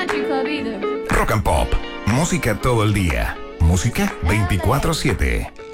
Country Club either. Rock and Pop. Música todo el día. Música 24/7.